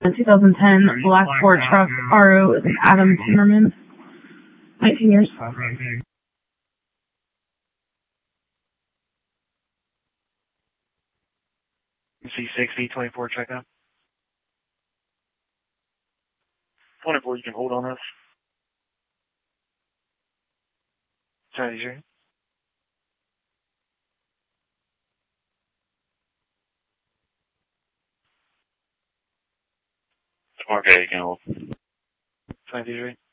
2010 black Ford truck. RO is Adam Timmerman, 19 years. C60, 24, check out. 24, you can hold on us. Sorry, sir. Okay, you can hold. 23.